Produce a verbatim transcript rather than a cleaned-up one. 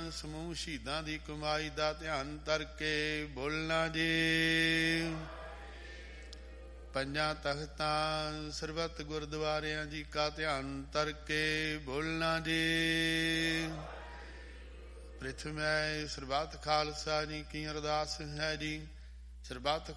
ਸਮੂਹ ਸ਼ਹੀਦਾਂ ਦੀ ਕਮਾਈ ਦਾ ਧਿਆਨ ਧਰ ਕੇ ਬੋਲਣਾ ਜੀ। ਪੰਜਾਂ ਤਖਤਾਂ ਸਰਬੱਤ ਗੁਰਦੁਆਰਿਆਂ ਜੀ ਕਾ ਧਿਆਨ ਧਰ ਕੇ ਬੋਲਣਾ ਜੀ। ਪ੍ਰਿਥਵੀ ਸਰਬੱਤ ਖਾਲਸਾ ਜੀ ਕੀ ਅਰਦਾਸ ਹੈ ਜੀ। ਸਰਬੱਤ